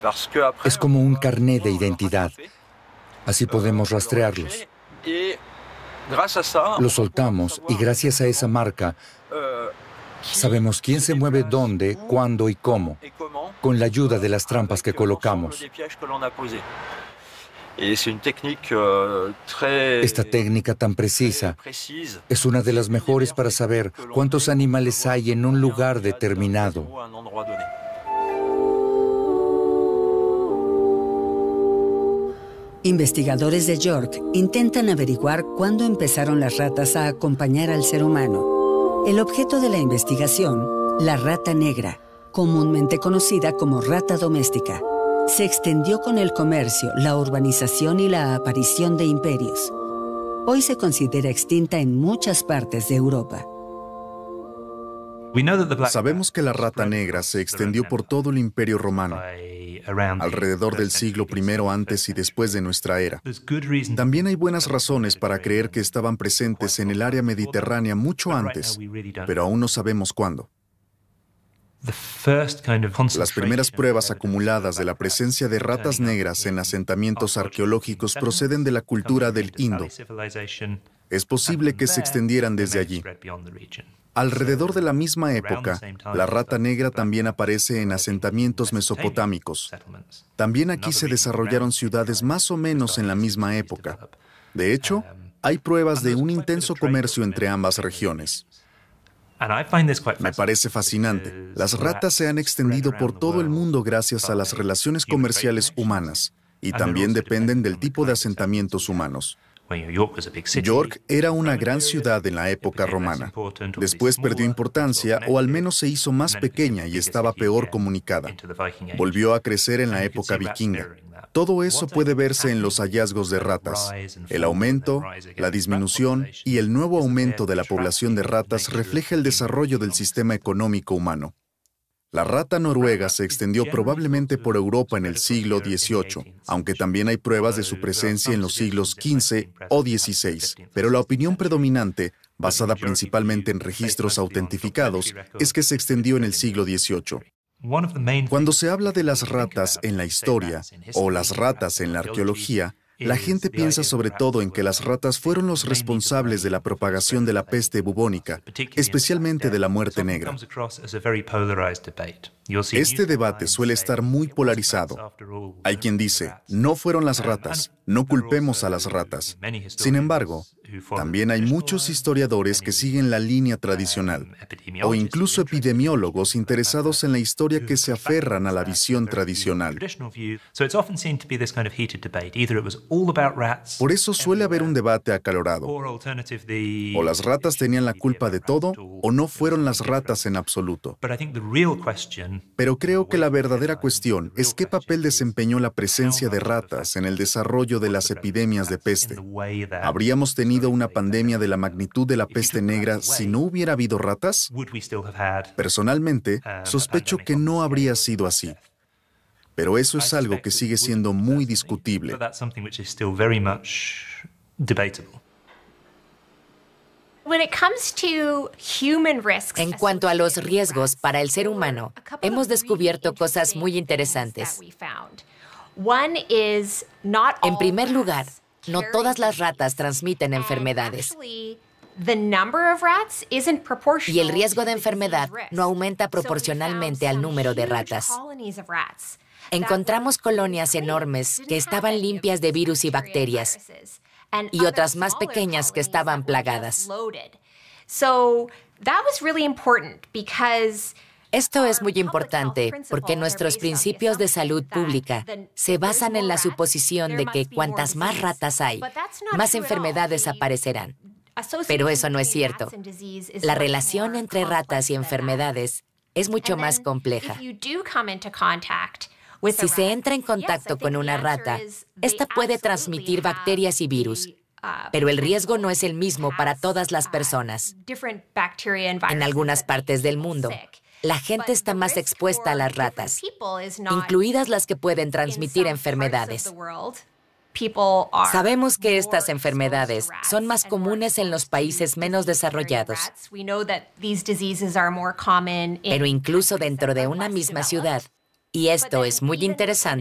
Es como un carné de identidad. Así podemos rastrearlos. Los soltamos y gracias a esa marca sabemos quién se mueve dónde, cuándo y cómo, con la ayuda de las trampas que colocamos. Esta técnica tan precisa es una de las mejores para saber cuántos animales hay en un lugar determinado. Investigadores de York intentan averiguar cuándo empezaron las ratas a acompañar al ser humano. El objeto de la investigación, la rata negra, comúnmente conocida como rata doméstica, se extendió con el comercio, la urbanización y la aparición de imperios. Hoy se considera extinta en muchas partes de Europa. Sabemos que la rata negra se extendió por todo el Imperio Romano, alrededor del siglo I antes y después de nuestra era. También hay buenas razones para creer que estaban presentes en el área mediterránea mucho antes, pero aún no sabemos cuándo. Las primeras pruebas acumuladas de la presencia de ratas negras en asentamientos arqueológicos proceden de la cultura del Indo. Es posible que se extendieran desde allí. Alrededor de la misma época, la rata negra también aparece en asentamientos mesopotámicos. También aquí se desarrollaron ciudades más o menos en la misma época. De hecho, hay pruebas de un intenso comercio entre ambas regiones. Me parece fascinante. Las ratas se han extendido por todo el mundo gracias a las relaciones comerciales humanas y también dependen del tipo de asentamientos humanos. York era una gran ciudad en la época romana. Después perdió importancia, o al menos se hizo más pequeña y estaba peor comunicada. Volvió a crecer en la época vikinga. Todo eso puede verse en los hallazgos de ratas. El aumento, la disminución y el nuevo aumento de la población de ratas refleja el desarrollo del sistema económico humano. La rata noruega se extendió probablemente por Europa en el siglo XVIII, aunque también hay pruebas de su presencia en los siglos XV o XVI. Pero la opinión predominante, basada principalmente en registros autentificados, es que se extendió en el siglo XVIII. Cuando se habla de las ratas en la historia o las ratas en la arqueología, la gente piensa sobre todo en que las ratas fueron los responsables de la propagación de la peste bubónica, especialmente de la muerte negra. Este debate suele estar muy polarizado. Hay quien dice, no fueron las ratas, no culpemos a las ratas. Sin embargo, también hay muchos historiadores que siguen la línea tradicional, o incluso epidemiólogos interesados en la historia que se aferran a la visión tradicional. Por eso suele haber un debate acalorado. O las ratas tenían la culpa de todo, o no fueron las ratas en absoluto. Pero creo que la verdadera cuestión es qué papel desempeñó la presencia de ratas en el desarrollo de las epidemias de peste. ¿Habríamos tenido una pandemia de la magnitud de la peste negra si no hubiera habido ratas? Personalmente, sospecho que no habría sido así. Pero eso es algo que sigue siendo muy discutible. En cuanto a los riesgos para el ser humano, hemos descubierto cosas muy interesantes. En primer lugar, no todas las ratas transmiten enfermedades. Y el riesgo de enfermedad no aumenta proporcionalmente al número de ratas. Encontramos colonias enormes que estaban limpias de virus y bacterias, y otras más pequeñas que estaban plagadas. Esto es muy importante porque nuestros principios de salud pública se basan en la suposición de que cuantas más ratas hay, más enfermedades aparecerán. Pero eso no es cierto. La relación entre ratas y enfermedades es mucho más compleja. Si se entra en contacto con una rata, esta puede transmitir bacterias y virus, pero el riesgo no es el mismo para todas las personas. En algunas partes del mundo, la gente está más expuesta a las ratas, incluidas las que pueden transmitir enfermedades. Sabemos que estas enfermedades son más comunes en los países menos desarrollados. Pero incluso dentro de una misma ciudad, Y esto es muy interesante